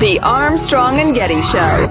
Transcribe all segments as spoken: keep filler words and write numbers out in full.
The Armstrong and Getty Show.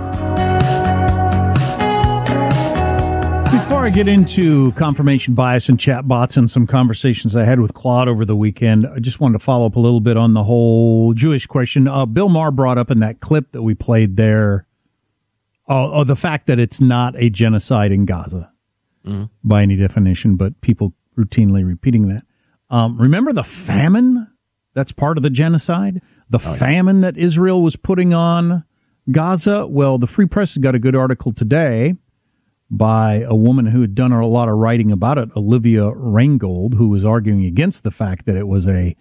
Before I get into confirmation bias and chatbots and some conversations I had with Claude over the weekend, I just wanted to follow up a little bit on the whole Jewish question. Uh, Bill Maher brought up in that clip that we played there uh, uh, the fact that it's not a genocide in Gaza mm-hmm. by any definition, but people routinely repeating that. Um, remember the famine? That's part of the genocide? The oh, famine yeah. that Israel was putting on Gaza? Well, the Free Press has got a good article today by a woman who had done a lot of writing about it, Olivia Reingold, who was arguing against the fact that it was a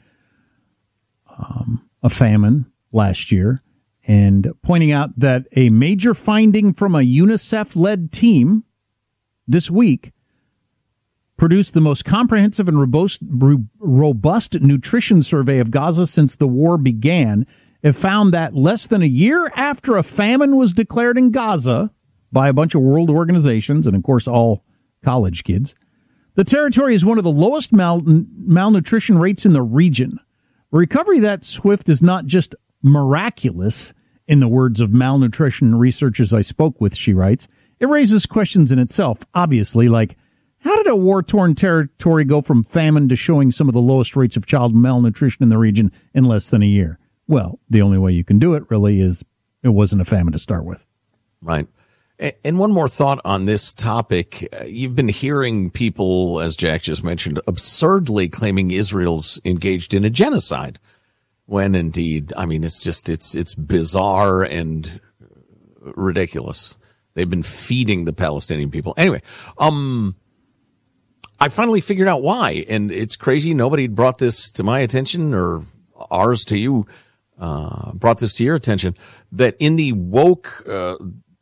um, a famine last year, and pointing out that a major finding from a UNICEF-led team this week produced the most comprehensive and robust, robust nutrition survey of Gaza since the war began. It found that less than a year after a famine was declared in Gaza by a bunch of world organizations, and of course all college kids, the territory is one of the lowest mal- malnutrition rates in the region. A recovery that swift is not just miraculous, in the words of malnutrition researchers I spoke with, she writes. It raises questions in itself, obviously, like, how did a war-torn territory go from famine to showing some of the lowest rates of child malnutrition in the region in less than a year? Well, the only way you can do it, really, is it wasn't a famine to start with. Right. And one more thought on this topic. You've been hearing people, as Jack just mentioned, absurdly claiming Israel's engaged in a genocide, when indeed, I mean, it's just, it's, it's bizarre and ridiculous. They've been feeding the Palestinian people. Anyway, um, I finally figured out why, and it's crazy. Nobody brought this to my attention, or ours to you, uh, brought this to your attention, that in the woke, uh,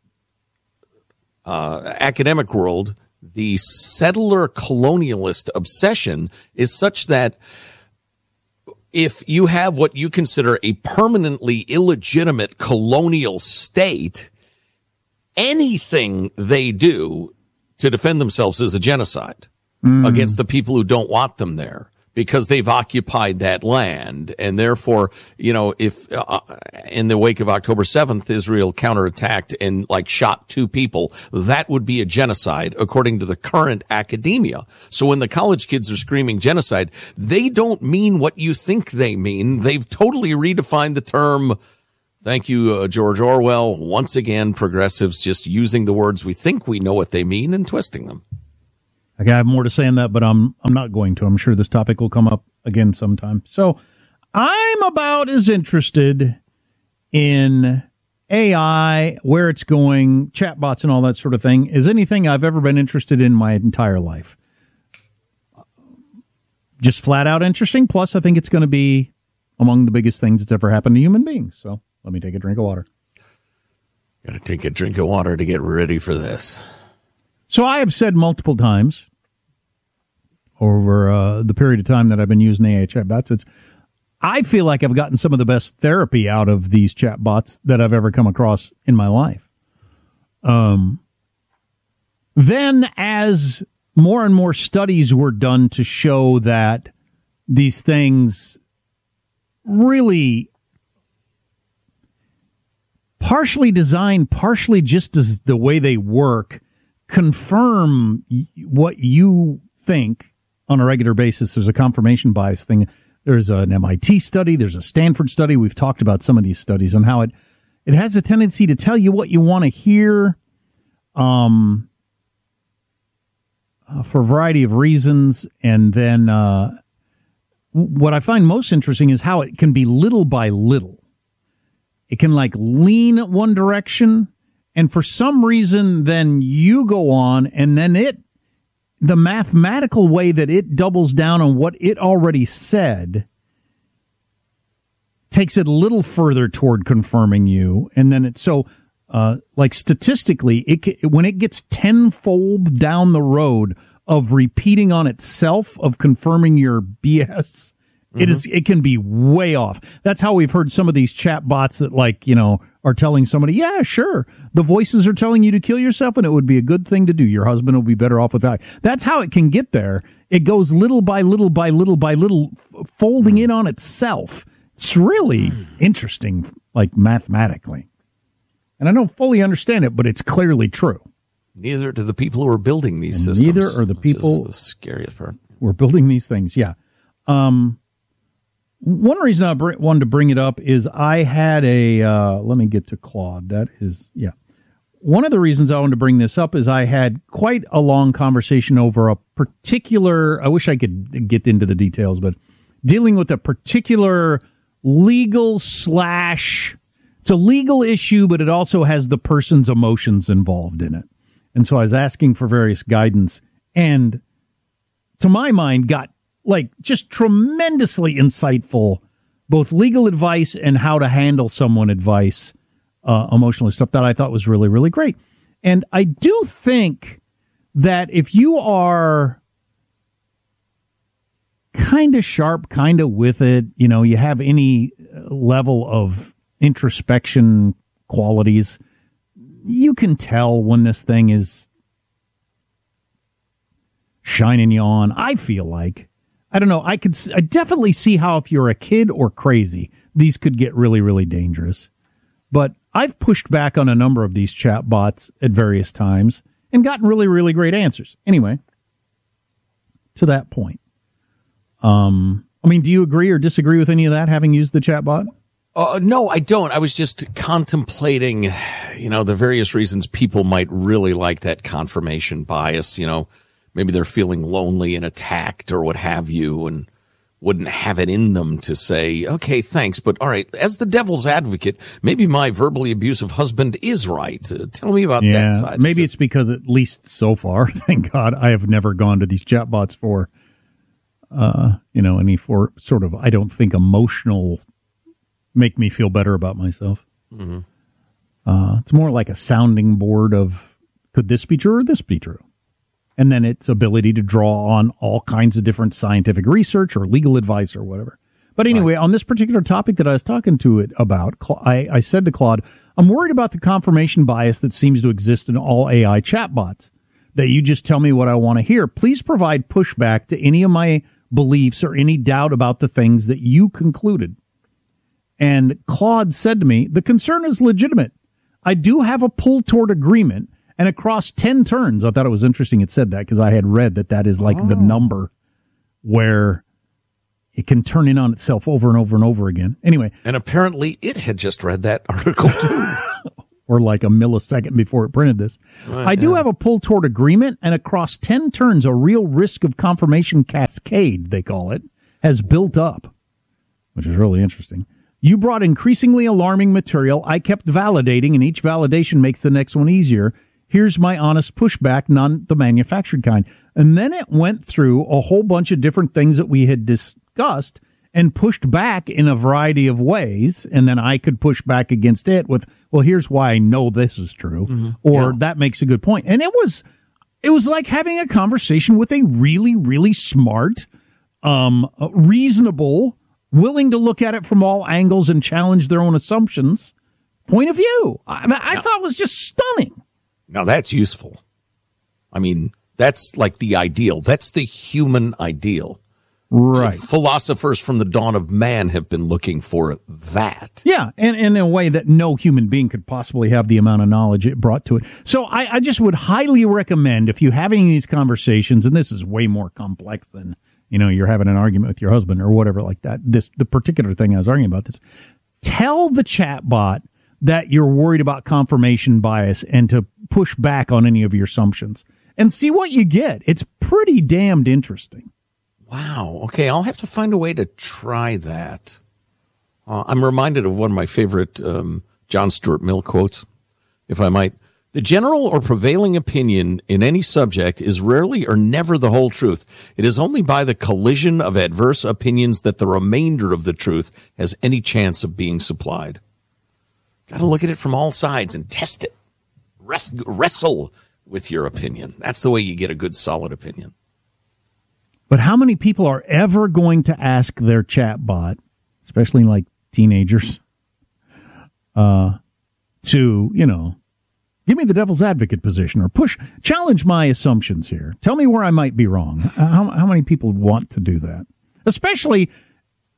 uh, academic world, the settler colonialist obsession is such that if you have what you consider a permanently illegitimate colonial state, anything they do to defend themselves is a genocide. Mm. Against the people who don't want them there, because they've occupied that land. And therefore, you know, if uh, in the wake of October seventh, Israel counterattacked and like shot two people, that would be a genocide according to the current academia. So when the college kids are screaming genocide, they don't mean what you think they mean. They've totally redefined the term. Thank you, uh, George Orwell. Once again, progressives just using the words we think we know what they mean and twisting them. I have more to say on that, but I'm I'm not going to. I'm sure this topic will come up again sometime. So I'm about as interested in A I, where it's going, chatbots and all that sort of thing, as anything I've ever been interested in my entire life. Just flat out interesting. Plus, I think it's going to be among the biggest things that's ever happened to human beings. So let me take a drink of water. Got to take a drink of water to get ready for this. So I have said multiple times over uh, the period of time that I've been using A I chatbots, it's, I feel like I've gotten some of the best therapy out of these chatbots that I've ever come across in my life. Um, then as more and more studies were done to show that these things really partially designed, partially just as the way they work, confirm what you think on a regular basis. There's a confirmation bias thing. There's an M I T study. There's a Stanford study. We've talked about some of these studies and how it, it has a tendency to tell you what you want to hear um, uh, for a variety of reasons. And then uh, what I find most interesting is how it can be little by little. It can like lean one direction, and for some reason, then you go on, and then it, the mathematical way that it doubles down on what it already said, takes it a little further toward confirming you. And then it's so, uh, like statistically, it when it gets tenfold down the road of repeating on itself, of confirming your B S, mm-hmm. it is, it can be way off. That's how we've heard some of these chat bots that, like, you know, are telling somebody, yeah, sure, the voices are telling you to kill yourself and it would be a good thing to do. Your husband will be better off without. That's how it can get there. It goes little by little by little by little, folding in on itself. It's really mm. interesting, like mathematically. And I don't fully understand it, but it's clearly true. Neither do the people who are building these and systems. Neither are the people the scariest part. who are building these things, yeah. Um, one reason I br- wanted to bring it up is I had a, uh, let me get to Claude. That is, yeah. One of the reasons I wanted to bring this up is I had quite a long conversation over a particular, I wish I could get into the details, but dealing with a particular legal slash, it's a legal issue, but it also has the person's emotions involved in it. And so I was asking for various guidance and to my mind got like just tremendously insightful, both legal advice and how to handle someone advice, uh, emotionally stuff that I thought was really, really great. And I do think that if you are kind of sharp, kind of with it, you know, you have any level of introspection qualities, you can tell when this thing is shining you on. I feel like, I don't know, I could, I definitely see how if you're a kid or crazy, these could get really, really dangerous. But I've pushed back on a number of these chat bots at various times and gotten really, really great answers. Anyway, to that point. Um, I mean, do you agree or disagree with any of that, having used the chat bot? Uh, no, I don't. I was just contemplating, you know, the various reasons people might really like that confirmation bias. You know, maybe they're feeling lonely and attacked or what have you and wouldn't have it in them to say, okay, thanks. But all right, as the devil's advocate, maybe my verbally abusive husband is right. Uh, tell me about yeah, that side. Maybe it's because at least so far, thank God, I have never gone to these chat bots for, uh, you know, any for sort of, I don't think, emotional make me feel better about myself. Mm-hmm. Uh, it's more like a sounding board of, could this be true or this be true? And then its ability to draw on all kinds of different scientific research or legal advice or whatever. But anyway, right. On this particular topic that I was talking to it about, I, I said to Claude, I'm worried about the confirmation bias that seems to exist in all A I chatbots, that you just tell me what I want to hear. Please provide pushback to any of my beliefs or any doubt about the things that you concluded. And Claude said to me, the concern is legitimate. I do have a pull toward agreement, and across ten turns, I thought it was interesting it said that because I had read that that is like oh. the number where it can turn in on itself over and over and over again. Anyway. And apparently it had just read that article too. Or like a millisecond before it printed this. Right, I do yeah. have a pull toward agreement, and across ten turns, a real risk of confirmation cascade, they call it, has built up, which is really interesting. You brought increasingly alarming material. I kept validating, and each validation makes the next one easier. Here's my honest pushback, not the manufactured kind. And then it went through a whole bunch of different things that we had discussed and pushed back in a variety of ways. And then I could push back against it with, well, here's why I know this is true. Mm-hmm. Or yeah. that makes a good point. And it was, it was like having a conversation with a really, really smart, um, reasonable, willing to look at it from all angles and challenge their own assumptions point of view. I, I now, thought it was just stunning. Now that's useful. I mean, that's like the ideal. That's the human ideal. Right. So philosophers from the dawn of man have been looking for that. Yeah, and, and in a way that no human being could possibly have the amount of knowledge it brought to it. So I, I just would highly recommend, if you're having these conversations, and this is way more complex than, you know, you're having an argument with your husband or whatever like that, this the particular thing I was arguing about this, tell the chat bot that you're worried about confirmation bias and to push back on any of your assumptions and see what you get. It's pretty damned interesting. Wow. Okay, I'll have to find a way to try that. Uh, I'm reminded of one of my favorite um, John Stuart Mill quotes, if I might. The general or prevailing opinion in any subject is rarely or never the whole truth. It is only by the collision of adverse opinions that the remainder of the truth has any chance of being supplied. Got to look at it from all sides and test it. Rest, wrestle with your opinion. That's the way you get a good, solid opinion. But how many people are ever going to ask their chat bot, especially like teenagers, uh, to, you know, give me the devil's advocate position or push, challenge my assumptions here. Tell me where I might be wrong. How, how many people want to do that? Especially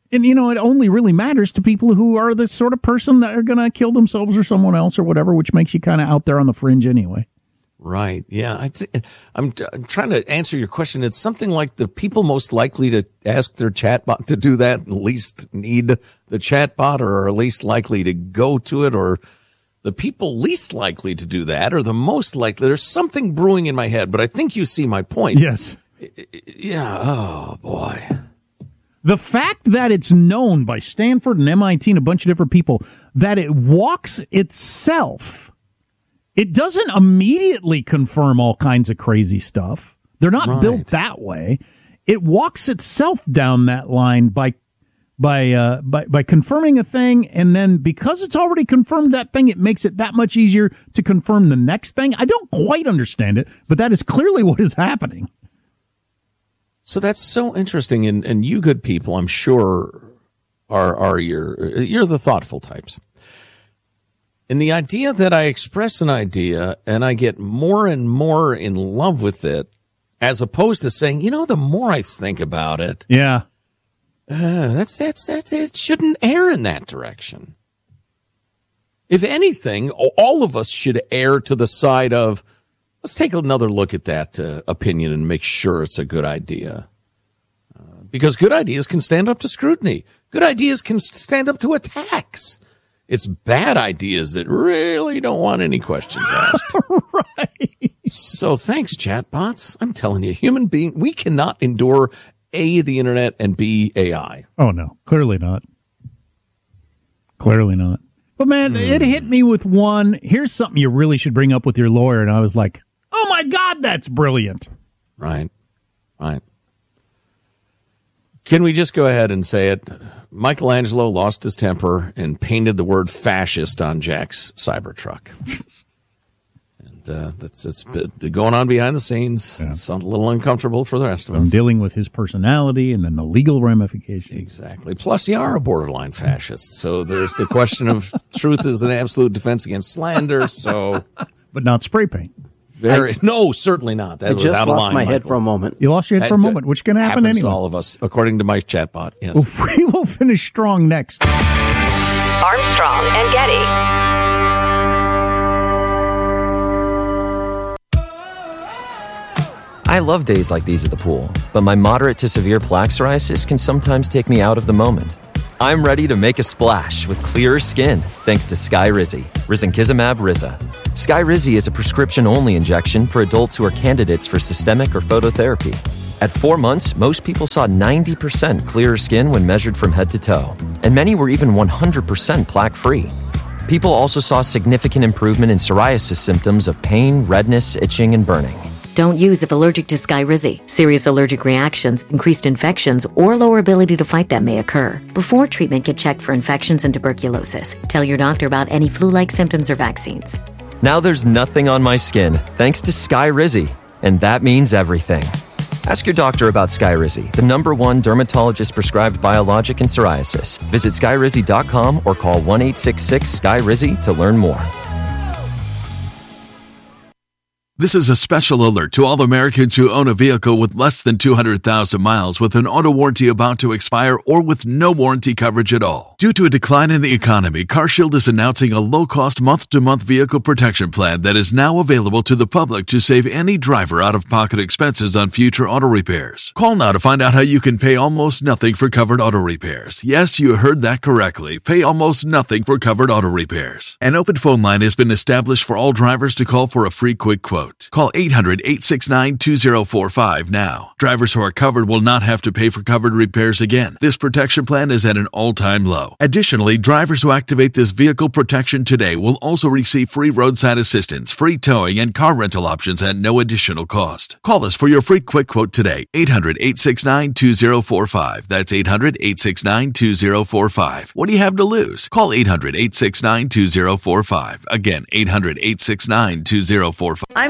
And, you know, it only really matters to people who are the sort of person that are going to kill themselves or someone else or whatever, which makes you kind of out there on the fringe anyway. Right. Yeah. I th- I'm, I'm trying to answer your question. It's something like the people most likely to ask their chatbot to do that least need the chatbot or are least likely to go to it, or the people least likely to do that or the most likely. There's something brewing in my head, but I think you see my point. Yes. Yeah. Oh, boy. The fact that it's known by Stanford and M I T and a bunch of different people that it walks itself, it doesn't immediately confirm all kinds of crazy stuff. They're not right. built that way. It walks itself down that line by by uh, by by confirming a thing, and then because it's already confirmed that thing, it makes it that much easier to confirm the next thing. I don't quite understand it, but that is clearly what is happening. So that's so interesting, and, and you good people, I'm sure, are are your you're the thoughtful types. And the idea that I express an idea and I get more and more in love with it, as opposed to saying, you know, the more I think about it, yeah, uh, that's that's that's it shouldn't err in that direction. If anything, all of us should err to the side of, let's take another look at that uh, opinion and make sure it's a good idea. Uh, because good ideas can stand up to scrutiny. Good ideas can stand up to attacks. It's bad ideas that really don't want any questions asked. Right. So thanks, chatbots. I'm telling you, human being, we cannot endure A, the internet, and B, A I. Oh, no. Clearly not. Clearly not. But, man, mm. it hit me with one. Here's something you really should bring up with your lawyer. And I was like, oh, my God, that's brilliant. Right. Right. Can we just go ahead and say it? Michelangelo lost his temper and painted the word fascist on Jack's Cybertruck. and uh, that's it's going on behind the scenes. Yeah. It's a little uncomfortable for the rest of us. I'm dealing with his personality and then the legal ramifications. Exactly. Plus, you are a borderline fascist. So there's the question of truth is an absolute defense against slander. So, but not spray paint. Very I, no, certainly not. That I was just out lost of line. my Michael. head for a moment. You lost your head for a moment, which can happen happens anyway. To all of us, according to my chatbot. Yes. Well, we will finish strong next. Armstrong and Getty. I love days like these at the pool, but my moderate to severe plaque psoriasis can sometimes take me out of the moment. I'm ready to make a splash with clearer skin thanks to Skyrizi, risankizumab Riza. Skyrizi is a prescription-only injection for adults who are candidates for systemic or phototherapy. At four months, most people saw ninety percent clearer skin when measured from head to toe, and many were even one hundred percent plaque-free. People also saw significant improvement in psoriasis symptoms of pain, redness, itching, and burning. Don't use if allergic to Skyrizi. Serious allergic reactions, increased infections, or lower ability to fight them may occur. Before treatment, get checked for infections and tuberculosis. Tell your doctor about any flu-like symptoms or vaccines. Now there's nothing on my skin thanks to Skyrizi, and that means everything. Ask your doctor about Skyrizi, the number one dermatologist-prescribed biologic in psoriasis. Visit skyrizi dot com or call one eight six six Skyrizi to learn more. This is a special alert to all Americans who own a vehicle with less than two hundred thousand miles with an auto warranty about to expire or with no warranty coverage at all. Due to a decline in the economy, CarShield is announcing a low-cost month-to-month vehicle protection plan that is now available to the public to save any driver out-of-pocket expenses on future auto repairs. Call now to find out how you can pay almost nothing for covered auto repairs. Yes, you heard that correctly. Pay almost nothing for covered auto repairs. An open phone line has been established for all drivers to call for a free quick quote. Call eight hundred, eight six nine, two zero four five now. Drivers who are covered will not have to pay for covered repairs again. This protection plan is at an all-time low. Additionally, drivers who activate this vehicle protection today will also receive free roadside assistance, free towing, and car rental options at no additional cost. Call us for your free quick quote today. eight hundred, eight six nine, two zero four five. That's eight hundred, eight six nine, two zero four five. What do you have to lose? Call eight hundred, eight six nine, two zero four five. Again, eight hundred, eight six nine, two zero four five. I'm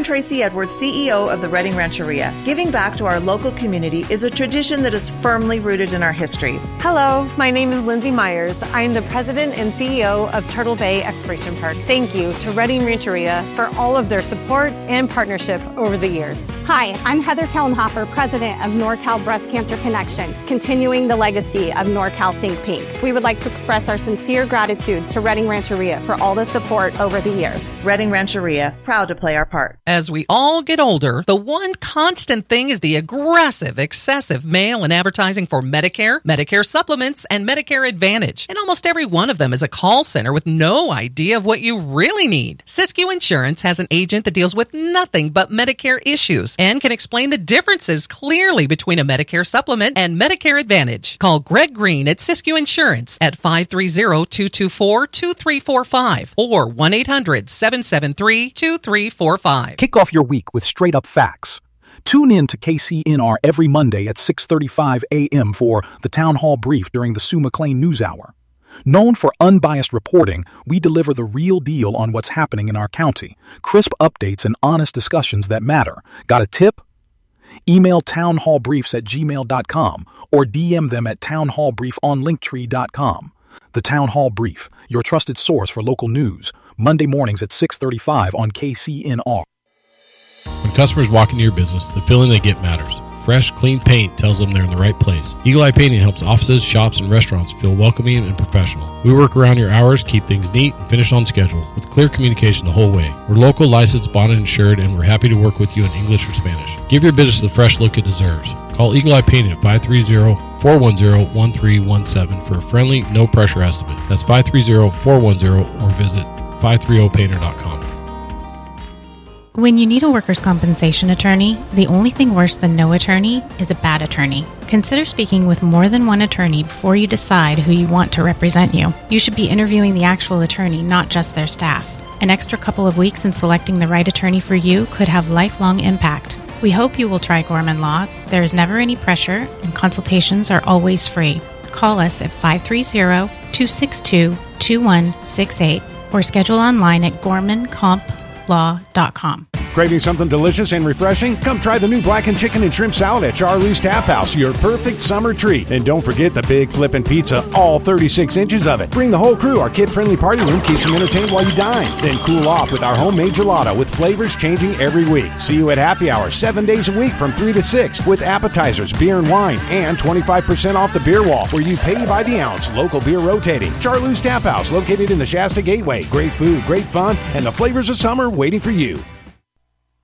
Tracy Edwards, C E O of the Redding Rancheria. Giving back to our local community is a tradition that is firmly rooted in our history. Hello, my name is Lindsay Myers. I am the president and C E O of Turtle Bay Exploration Park. Thank you to Redding Rancheria for all of their support and partnership over the years. Hi, I'm Heather Kellenhofer, president of NorCal Breast Cancer Connection, continuing the legacy of NorCal Think Pink. We would like to express our sincere gratitude to Redding Rancheria for all the support over the years. Redding Rancheria, proud to play our part. As we all get older, the one constant thing is the aggressive, excessive mail and advertising for Medicare, Medicare supplements, and Medicare Advantage. And almost every one of them is a call center with no idea of what you really need. Siskiyou Insurance has an agent that deals with nothing but Medicare issues and can explain the differences clearly between a Medicare supplement and Medicare Advantage. Call Greg Green at Siskiyou Insurance at five three zero, two two four, two three four five or one eight hundred, seven seven three, two three four five. Kick off your week with straight-up facts. Tune in to K C N R every Monday at six thirty-five a.m. for the Town Hall Brief during the Sue McLean News Hour. Known for unbiased reporting, we deliver the real deal on what's happening in our county. Crisp updates and honest discussions that matter. Got a tip? Email townhallbriefs at gmail dot com or D M them at townhallbrief on linktree dot com. The Town Hall Brief, your trusted source for local news. Monday mornings at six thirty-five on K C N R. When customers walk into your business, the feeling they get matters. Fresh, clean paint tells them they're in the right place. Eagle Eye Painting helps offices, shops, and restaurants feel welcoming and professional. We work around your hours, keep things neat, and finish on schedule with clear communication the whole way. We're local, licensed, bonded, insured, and we're happy to work with you in English or Spanish. Give your business the fresh look it deserves. Call Eagle Eye Painting at five three zero, four one zero, one three one seven for a friendly, no-pressure estimate. That's five three zero, four one zero or visit five thirty painter dot com. When you need a workers' compensation attorney, the only thing worse than no attorney is a bad attorney. Consider speaking with more than one attorney before you decide who you want to represent you. You should be interviewing the actual attorney, not just their staff. An extra couple of weeks in selecting the right attorney for you could have lifelong impact. We hope you will try Gorman Law. There is never any pressure, and consultations are always free. Call us at five three zero, two six two, two one six eight or schedule online at gorman comp law dot com. Craving something delicious and refreshing? Come try the new blackened chicken and shrimp salad at Charlie's Tap House, your perfect summer treat. And don't forget the big flippin' pizza, all thirty-six inches of it. Bring the whole crew. Our kid-friendly party room keeps them entertained while you dine. Then cool off with our homemade gelato with flavors changing every week. See you at happy hour seven days a week from three to six with appetizers, beer and wine, and twenty-five percent off the beer wall where you pay by the ounce. Local beer rotating. Charlie's Tap House, located in the Shasta Gateway. Great food, great fun, and the flavors of summer waiting for you.